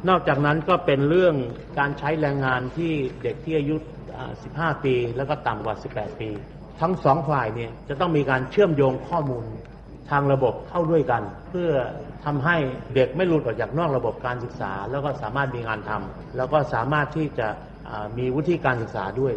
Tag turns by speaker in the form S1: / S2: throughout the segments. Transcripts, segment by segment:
S1: นอกจากนั้นก็เป็นเรื่องการใช้แรงงานที่เด็กที่อายุ15 ปีแล้วก็ต่ำกว่า18 ปีทั้งสองฝ่ายเนี่ยจะต้องมีการเชื่อมโยงข้อมูลทางระบบเข้าด้วยกันเพื่อทำให้เด็กไม่หลุดออกจากนอกระบบการศึกษาแล้วก็สามารถมีงานทำแล้วก็สามารถที่จะมีวุฒิการศึกษาด้วย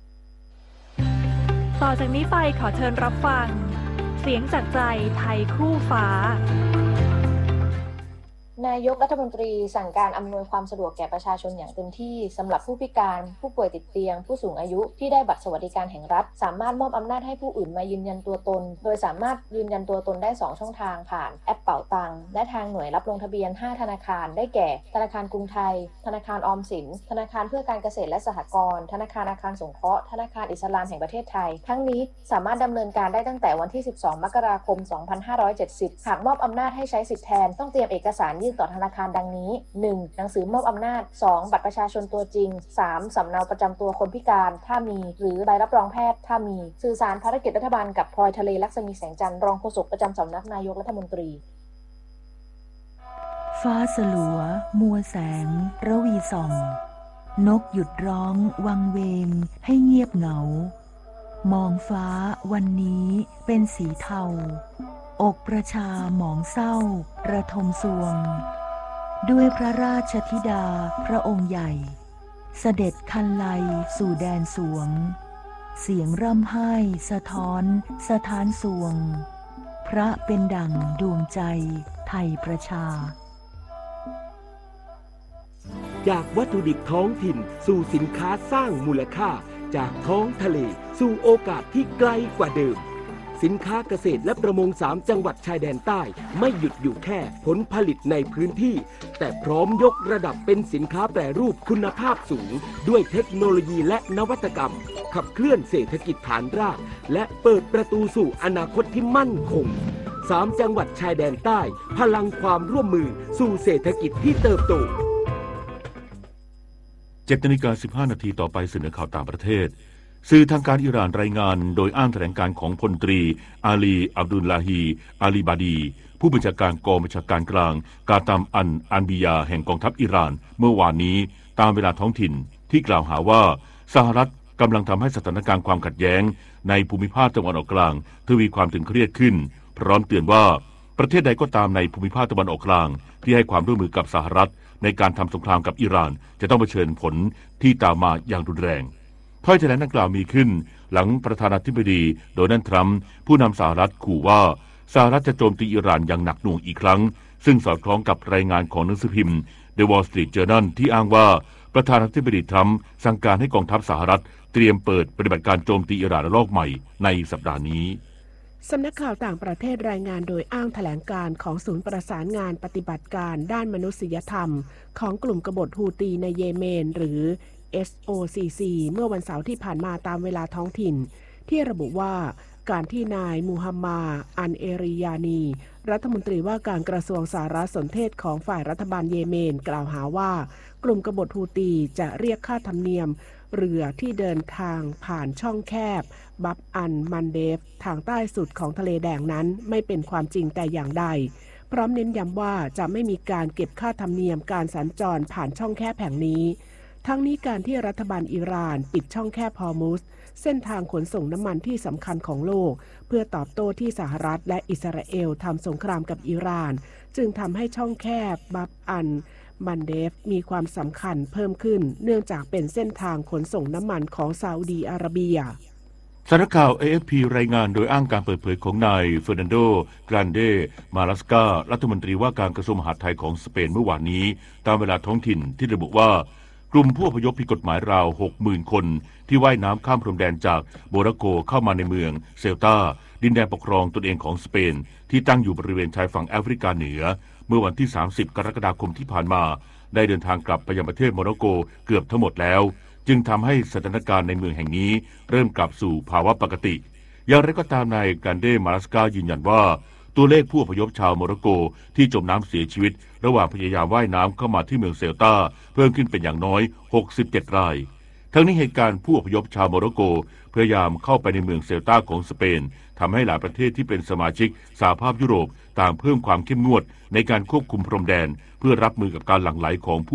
S2: ต่อจากนี้ไปขอเชิญรับฟังเสียงจากใจไทยคู่ฟ้านายกรัฐมนตรีสั่งการอำนวยความสะดวกแก่ประชาชนอย่างเต็มที่สำหรับผู้พิการผู้ป่วยติดเตียงผู้สูงอายุที่ได้บัตรสวัสดิการแห่งรัฐสามารถมอบอำนาจให้ผู้อื่นมายืนยันตัวตนโดยสามารถยืนยันตัวตนได้2ช่องทางผ่านแอปเป๋าตังค์และทางหน่วยรับลงทะเบียน5ธนาคารได้แก่ธนาคารกรุงไทยธนาคารออมสินธนาคารเพื่อการเกษตรและสหกรณ์ธนาคารอาคารสงเคราะห์ธนาคารอิสลามแห่งประเทศไทยทั้งนี้สามารถดำเนินการได้ตั้งแต่วันที่12มกราคม2570หากมอบอำนาจให้ใช้สิทธิแทนต้องเตรียมเอกสารยื่นต่อธนาคารดังนี้ 1. หนังสือมอบอำนาจ 2. บัตรประชาชนตัวจริง 3. สำเนาประจำตัวคนพิการถ้ามีหรือใบรับรองแพทย์ถ้ามีสื่อสารภารกิจรัฐบาลกับพลอยทะเลลักษมีแสงจันทร์รองโฆษกประจำสำนักนายกรัฐมนตรี
S3: ฟ้าสลัวมัวแสงระวีส่องนกหยุดร้องวังเวงให้เงียบเหงามองฟ้าวันนี้เป็นสีเทาอกประชาหมองเศร้าระทมสวงด้วยพระราชธิดาพระองค์ใหญ่เสด็จคันไลสู่แดนสวงเสียงร่ำไห้สะท้อนสถานสวงพระเป็นดั่งดวงใจไทยประชา
S4: จากวัตถุดิบท้องถิ่นสู่สินค้าสร้างมูลค่าจากท้องทะเลสู่โอกาสที่ไกลกว่าเดิมสินค้าเกษตรและประมง3จังหวัดชายแดนใต้ไม่หยุดอยู่แค่ผลผลิตในพื้นที่แต่พร้อมยกระดับเป็นสินค้าแปรรูปคุณภาพสูงด้วยเทคโนโลยีและนวัตกรรมขับเคลื่อนเศรษฐกิจฐานรากและเปิดประตูสู่อนาคตที่มั่นคง3จังหวัดชายแดนใต้พลังความร่วมมือสู่เศรษฐกิจที่เติบโต
S5: 7:15 นาทีต่อไปเสนอข่าวต่างประเทศสื่อทางการอิหร่านรายงานโดยอ้างแถลงการของพลตรีอาลีอับดุลลาฮีอาลีบาดีผู้บัญชาการกองบัญชาการกลางกาตามอันบิยาแห่งกองทัพอิหร่านเมื่อวานนี้ตามเวลาท้องถิ่นที่กล่าวหาว่าสหรัฐกำลังทำให้สถานการณ์ความขัดแย้งในภูมิภาคตะวันออกกลางทวีความตึงเครียดขึ้นพร้อมเตือนว่าประเทศใดก็ตามในภูมิภาคตะวันออกกลางที่ให้ความร่วมมือกับสหรัฐในการทำสงครามกับอิหร่านจะต้องเผชิญผลที่ตามมาอย่างรุนแรงถ้อยแถลงดังกล่าวมีขึ้นหลังประธานาธิบดีโดนัลด์ทรัมป์ผู้นำสหรัฐขู่ว่าสหรัฐจะโจมตีอิหร่านอย่างหนักหน่วงอีกครั้งซึ่งสอดคล้องกับรายงานของหนังสือพิมพ์ The Wall Street Journal ที่อ้างว่าประธานาธิบดีทรัมป์สั่งการให้กองทัพสหรัฐเตรียมเปิดปฏิบัติการโจมตีอิหร่านระลอกใหม่ในสัปดาห์นี้
S6: สำนักข่าวต่างประเทศรายงานโดยอ้างแถลงการของศูนย์ประสานงานปฏิบัติการด้านมนุษยธรรมของกลุ่มกบฏฮูตีในเยเมนหรือ SOCC เมื่อวันเสาร์ที่ผ่านมาตามเวลาท้องถิ่นที่ระบุว่าการที่นายมูฮัมหมัดอันเอริยานีรัฐมนตรีว่าการกระทรวงสารสนเทศของฝ่ายรัฐบาลเยเมนกล่าวหาว่ากลุ่มกบฏฮูตีจะเรียกค่าธรรมเนียมเรือที่เดินทางผ่านช่องแคบบับอันมันเดฟทางใต้สุดของทะเลแดงนั้นไม่เป็นความจริงแต่อย่างใดพร้อมเน้นย้ำว่าจะไม่มีการเก็บค่าธรรมเนียมการสัญจรผ่านช่องแคบแห่งนี้ทั้งนี้การที่รัฐบาลอิหร่านปิดช่องแคบฮอร์มุซเส้นทางขนส่งน้ำมันที่สำคัญของโลกเพื่อตอบโต้ที่สหรัฐและอิสราเอลทำสงครามกับอิหร่านจึงทำให้ช่องแคบบับอันมันเดฟมีความสำคัญเพิ่มขึ้นเนื่องจากเป็นเส้นทางขนส่งน้ำมันของซาอุดีอาระเบีย
S5: สำนักข่าว AFP รายงานโดยอ้างการเปิดเผยของนายเฟอร์นันโด กรานเด มาลัสการัฐมนตรีว่าการกระทรวงมหาดไทยของสเปนเมื่อวานนี้ตามเวลาท้องถิ่นที่ระบุว่ากลุ่มผู้อพยพผิดกฎหมายราว 60,000 คนที่ว่ายน้ำข้ามพรมแดนจากโมร็อกโกเข้ามาในเมืองเซลตาดินแดนปกครองตนเองของสเปนที่ตั้งอยู่บริเวณชายฝั่งแอฟริกาเหนือเมื่อวันที่30กรกฎาคมที่ผ่านมาได้เดินทางกลับไปยังประเทศโมร็อกโกเกือบทั้งหมดแล้วจึงทำให้สถานการณ์ในเมืองแห่งนี้เริ่มกลับสู่ภาวะปกติอย่างไรก็ตามนายกรานเด มาลัสกายืนยันว่าตัวเลขผู้อพยพชาวโมร็อกโกที่จมน้ำเสียชีวิตระหว่างพยายามว่ายน้ำเข้ามาที่เมืองเซลตาเพิ่มขึ้นเป็นอย่างน้อย67รายทั้งนี้เหตุการณ์ผู้อพยพชาวโมร็อกโกพยายามเข้าไปในเมืองเซลตาของสเปนทำให้หลายประเทศที่เป็นสมาชิกสหภาพยุโรปต่างเพิ่มความเข้มงวดในการควบคุมพรมแดนเพื่อรับมือกับการหลั่งไหลของผู้